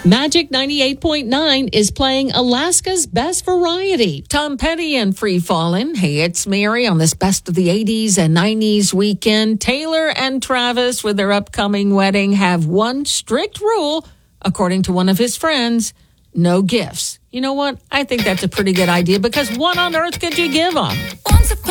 Magic 98.9 is playing Alaska's Best Variety. Tom Petty and Free Fallin'. Hey, it's Mary on this Best of the 80s and 90s weekend. Taylor and Travis, with their upcoming wedding, have one strict rule, according to one of his friends: no gifts. You know what? I think that's a pretty good idea, because what on earth could you give them?